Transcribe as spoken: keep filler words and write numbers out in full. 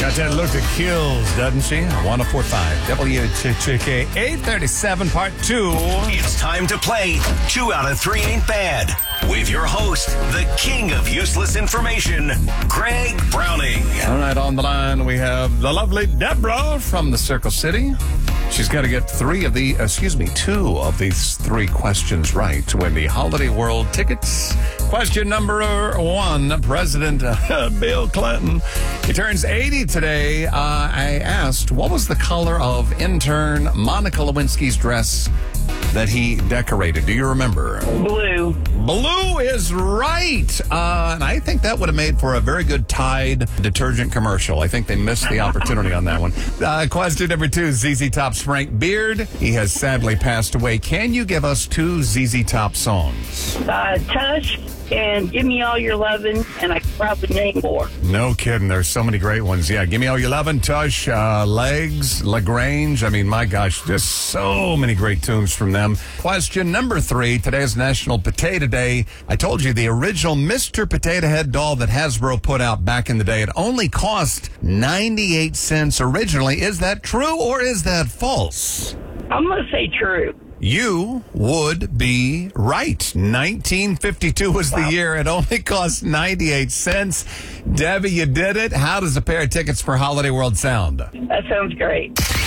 Got that look that kills, doesn't she? one oh four point five W T K eight thirty-seven, part two. It's time to play Two Out of Three Ain't Bad with your host, the king of useless information, Greg Browning. All right, on the line we have the lovely Deborah from the Circle City. She's got to get three of the, excuse me, two of these three questions right to win the Holiday World tickets. Question number one, President uh, Bill Clinton. He turns eighty today. Uh, I asked, what was the color of intern Monica Lewinsky's dress that he decorated? Do you remember? Blue. Blue is right. Uh, and I think that would have made for a very good Tide detergent commercial. I think they missed the opportunity on that one. Uh, question number two, Z Z Top's Frank Beard. He has sadly passed away. Can you give us two Z Z Top songs? Uh, Tush and Give Me All Your Lovin', and I could probably name more. No kidding. There's so many great ones. Yeah, Give Me All Your Lovin', Tush, uh, Legs, LaGrange. I mean, my gosh, just so many great tunes from them. Question number three. Today is National Potato Day. I told you the original Mister Potato Head doll that Hasbro put out back in the day, it only cost ninety-eight cents originally. Is that true or is that false? I'm going to say true. You would be right. nineteen fifty-two was the Wow. year. It only cost ninety-eight cents. Debbie, you did it. How does a pair of tickets for Holiday World sound? That sounds great.